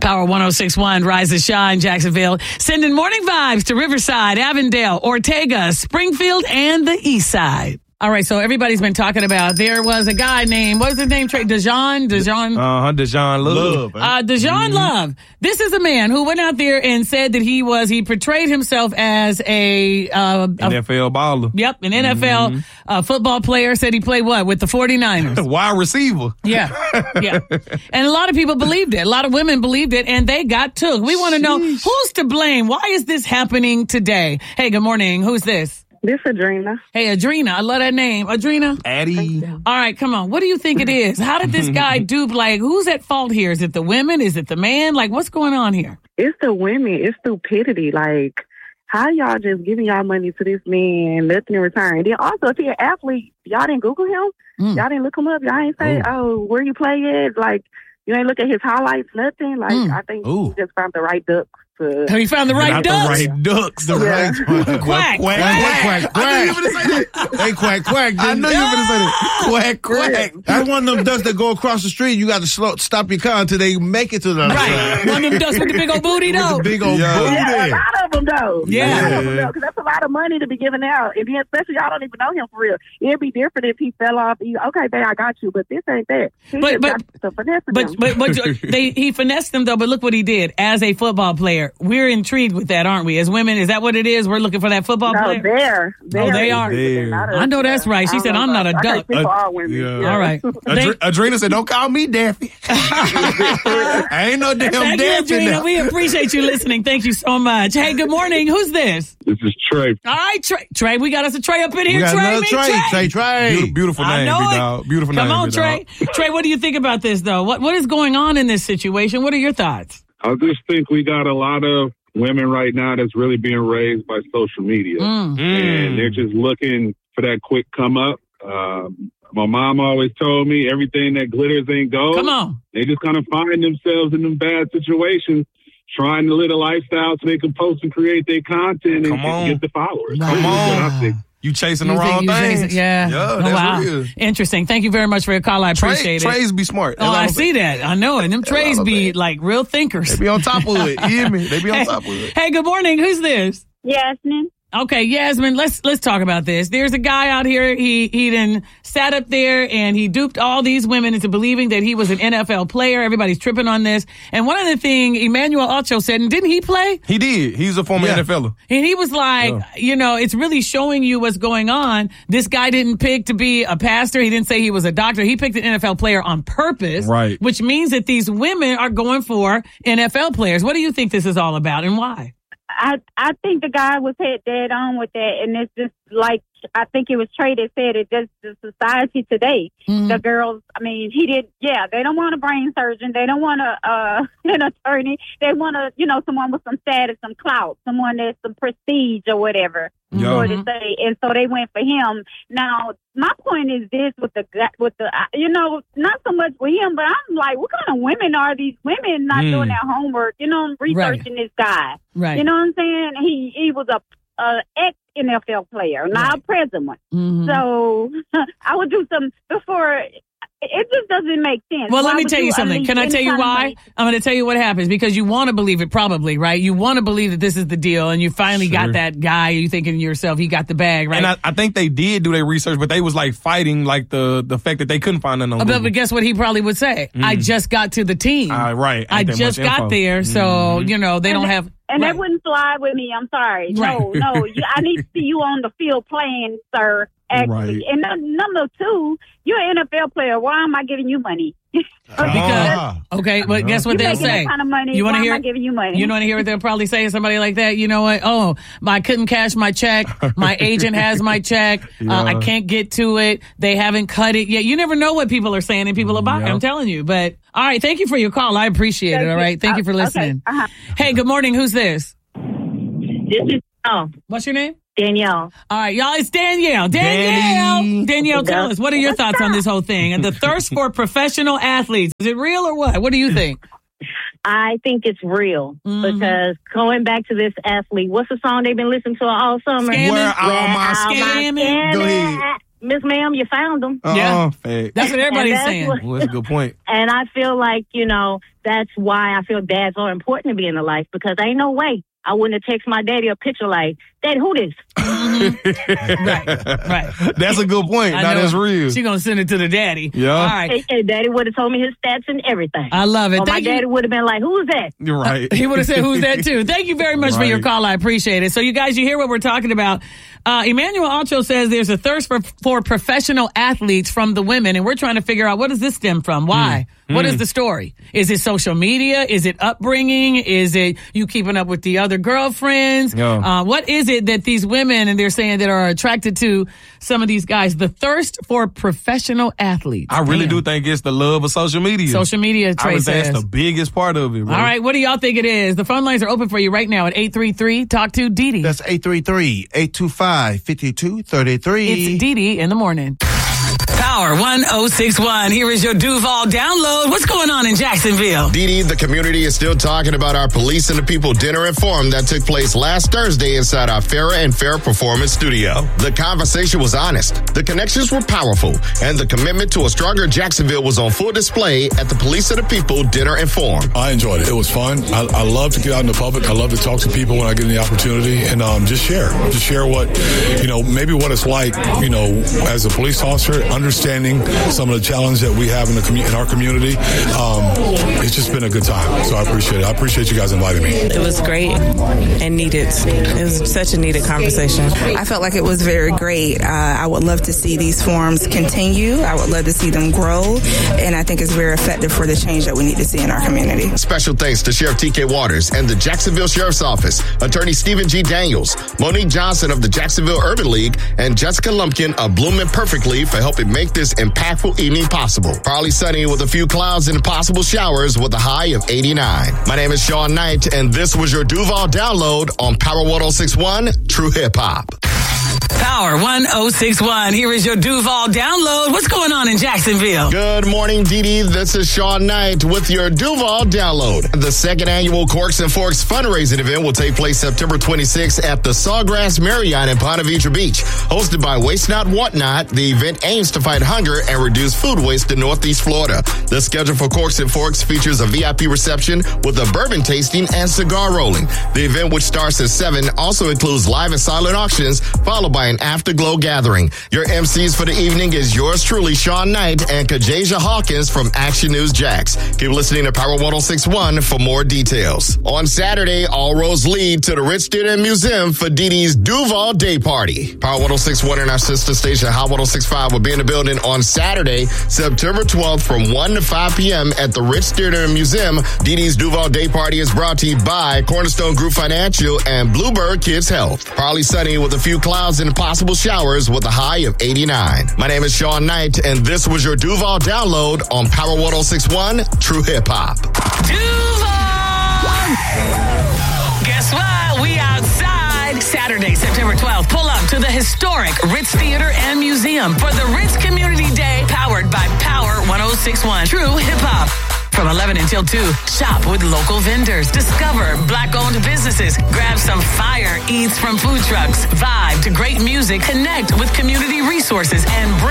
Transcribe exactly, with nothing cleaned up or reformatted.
Power one oh six point one, Rise and Shine, Jacksonville. Sending morning vibes to Riverside, Avondale, Ortega, Springfield, and the East Side. All right, so everybody's been talking about, there was a guy named, what was his name, Trey? Dejon? Dejon? Uh-huh, Dejon Love. Uh, Dejon mm-hmm. Love. This is a man who went out there and said that he was, he portrayed himself as a... Uh, N F L baller. Yep, an N F L mm-hmm. uh, football player. Said he played what? With the forty-niners. Wide receiver. Yeah, yeah. And a lot of people believed it. A lot of women believed it, and they got took. We want to know, who's to blame? Why is this happening today? Hey, good morning. Who's this? This Adrena. Hey, Adrena. I love that name. Adrena? Addie. All right, come on. What do you think it is? How did this guy dupe? Like, who's at fault here? Is it the women? Is it the man? Like, what's going on here? It's the women. It's stupidity. Like, how y'all just giving y'all money to this man, nothing in return? And then also, if you're an athlete, y'all didn't Google him? Mm. Y'all didn't look him up? Y'all ain't say, Ooh. oh, where you play at? Like, you ain't look at his highlights, nothing? Like, mm. I think Ooh. he just found the right duck. To... He found the right Not ducks. the right ducks. The Yeah. right Quack, quack, quack, quack, quack. I knew you were going to say that. Hey, quack, quack. I know you were going to say that. Quack, quack. That's one of them ducks that go across the street. You got to slow, stop your car until they make it to the other Right. side. One of them ducks with the big old booty, though. With the big old Yeah. booty. Yeah, a lot of them, though. Yeah. A lot of them, though, because that's a lot of money to be giving out. And then, especially, y'all don't even know him for real. It'd be different if he fell off. You, okay, babe, I got you, but this ain't that. He But- just but- got to finesse But, him. but, but they, he finessed them, though, but look what he did. As a football player, we're intrigued with that, aren't we? As women, is that what it is? We're looking for that football no, player? they're, they're. Oh, they are? They're not us. I know that's right. She I said, don't I'm know not a about- I duck. can't speak for all women. Yeah. Yeah. All right. They- Adre- Adrena said, don't call me Daffy. I ain't no damn Thank you, Daffy Adrena. now. We appreciate you listening. Thank you so much. Hey, good morning. Who's this? This is Trey. All right, Trey. Trey, we got us a Trey up in here. We got Trey, another me, Trey. Trey, Trey. Beautiful, beautiful I name, know big it. dog. Beautiful Come name, on, big Trey. dog. Trey, what do you think about this, though? What What is going on in this situation? What are your thoughts? I just think we got a lot of women right now that's really being raised by social media. Mm. And they're just looking for that quick come up. Um, my mom always told me everything that glitters ain't gold. Come on. They just kind of find themselves in them bad situations, trying to live a lifestyle so they can post and create their content and, Come on. and get the followers. Wow. Come That's what I on. think. You chasing the You think wrong you things. chasing- Yeah. Yeah, Oh, that's wow. real. Interesting. Thank you very much for your call. I appreciate Trey, it. Trays be smart. Oh, I see that. I know it. Them trays what I'm be saying. like real thinkers. They be on top of it. You hear me? They be on Hey, top of it. hey, good morning. Who's this? Yasmin. Okay, Yasmin, let's let's talk about this. There's a guy out here, he he then sat up there and he duped all these women into believing that he was an N F L player. Everybody's tripping on this. And one of the things Emmanuel Ocho said, and didn't he play? He did. He's a former Yeah. N F L er. And he was like, Yeah. you know, it's really showing you what's going on. This guy didn't pick to be a pastor. He didn't say he was a doctor. He picked an N F L player on purpose. Right. Which means that these women are going for N F L players. What do you think this is all about and why? I I think the guy was head dead on with that, and it's just like I think it was Trey that said it. Just the society today, Mhm. the girls. I mean, he did. Yeah, they don't want a brain surgeon. They don't want a uh, an attorney. They want a you know someone with some status, some clout, someone that's some prestige or whatever. Yeah. So to say, and so they went for him. Now, my point is this: with the gu- with the uh, you know, not so much with him, but I'm like, what kind of women are these women not Mm. doing their homework? You know, researching this guy. Right. You know what I'm saying? He he was a, a ex N F L player, not a present one. Mhm. So I would do some before. It just doesn't make sense. Well, Why let me would tell you something. unleash Can I any tell you kind of why? money? I'm going to tell you what happens because you want to believe it probably, right? You want to believe that this is the deal and you finally Sure. got that guy. You thinking to yourself, he got the bag, right? And I, I think they did do their research, but they was like fighting like the the fact that they couldn't find nothing on but, Google. but guess what he probably would say? I just got to the team. Ah, right. Ain't I that just much got info. there. So, Mhm. you know, they And don't that- have. And right. that wouldn't fly with me. I'm sorry. Right. No, no. You, I need to see you on the field playing, sir. Actually. Right. And num- number two, you're an N F L player. Why am I giving you money? Because, Ah. okay, but guess what you they'll making say? that kind of money. You Why want to am hear? I giving you money? You want to hear what they'll probably say to somebody like that? You know what? Oh, I couldn't cash my check. My agent has my check. Uh, I Yeah. can't get to it. They haven't cut it yet. You never know what people are saying and people are buying. Yeah. I'm telling you. But all right, thank you for your call. I appreciate Thank it. All you. right, thank you for Uh, okay. listening. Uh-huh. Hey, good morning. Who's this? This is oh, What's your name? Danielle. All right, y'all, it's Danielle. Danielle. Danny. Danielle, tell us, what are your thoughts on this whole thing? And the thirst for professional athletes, is it real or what? What do you think? I think it's real Mhm. because going back to this athlete, what's the song they've been listening to all summer? Scamming. Where all my scamming. scamming. Go ahead. Miss Ma'am, you found them. Uh-uh, Yeah. fact. That's what everybody's that's saying. what- Well, that's a good point. And I feel like, you know, that's why I feel dads are important to be in the life, because ain't no way I wouldn't have texted my daddy a picture like, Dad, who this? Right, right. That's a good point. I Now know. that's real. She gonna send it to the daddy. Yeah. All right. Hey, hey, daddy would have told me his stats and everything. I love it. Or my Thank you. daddy would have been like, who's that? You're right. He would have said, who's that too? Thank you very much for Right. your call. I appreciate it. So you guys, you hear what we're talking about. Uh, Emmanuel Ocho says there's a thirst for, for professional athletes from the women, and we're trying to figure out, what does this stem from? Why? Mm. What Mm. is the story? Is it social media? Is it upbringing? Is it you keeping up with the other girlfriends? Yeah. Uh, what is it that these women, and they're saying, that are attracted to some of these guys? The thirst for professional athletes. I really Damn. do think it's the love of social media. Social media, Trey I would say says. that's the biggest part of it, bro. All right, what do y'all think it is? The phone lines are open for you right now at eight three three talk to Dee Dee. That's eight three three, eight two five, five two three three. It's Dee Dee in the morning. Power one oh six one. Here is your Duval download. What's going on in Jacksonville? Dee Dee, the community is still talking about our Police and the People dinner and forum that took place last Thursday inside our Farrah and Fair Performance studio. The conversation was honest, the connections were powerful, and the commitment to a stronger Jacksonville was on full display at the Police and the People dinner and forum. I enjoyed it. It was fun. I, I love to get out in the public. I love to talk to people when I get the opportunity, and um, just share. Just share what, you know, maybe what it's like, you know, as a police officer, understanding some of the challenges that we have in the commu- in our community. Um, it's just been a good time, so I appreciate it. I appreciate you guys inviting me. It was great and needed. It was such a needed conversation. I felt like it was very great. Uh, I would love to see these forums continue. I would love to see them grow, and I think it's very effective for the change that we need to see in our community. Special thanks to Sheriff T K Waters and the Jacksonville Sheriff's Office, Attorney Stephen G. Daniels, Monique Johnson of the Jacksonville Urban League, and Jessica Lumpkin of Blooming Perfectly for helping make this impactful evening possible. Partly sunny with a few clouds and possible showers with a high of eighty-nine. My name is Sean Knight, and this was your Duval download on Power one oh six one True Hip Hop. Power one oh six one. Here is your Duval download. What's going on in Jacksonville? Good morning, Dee Dee. This is Sean Knight with your Duval download. The second annual Corks and Forks fundraising event will take place September twenty-sixth at the Sawgrass Marriott in Ponte Vedra Beach. Hosted by Waste Not Want Not, the event aims to fight hunger and reduce food waste in Northeast Florida. The schedule for Corks and Forks features a V I P reception with a bourbon tasting and cigar rolling. The event, which starts at seven, also includes live and silent auctions, followed by an afterglow gathering. Your M Cs for the evening is yours truly, Sean Knight, and Kajasia Hawkins from Action News Jax. Keep listening to Power one oh six one for more details. On Saturday, all roads lead to the Rich Theater and Museum for Dee Dee's Duval Day Party. Power one oh six one and our sister station, Hot one oh six point five, will be in the building on Saturday, September twelfth from one to five p.m. at the Rich Theater and Museum. Dee Dee's Duval Day Party is brought to you by Cornerstone Group Financial and Bluebird Kids Health. Partly sunny with a few clouds and possible showers with a high of eighty-nine. My name is Sean Knight, and this was your Duval download on Power one oh six one True Hip Hop. Duval! Guess what? We outside. Saturday, September twelfth. Pull up to the historic Ritz Theater and Museum for the Ritz Community Day, powered by Power one oh six one True Hip Hop. From eleven until two, shop with local vendors, discover Black-owned businesses, grab some fire eats from food trucks, vibe to great music, connect with community resources, and bring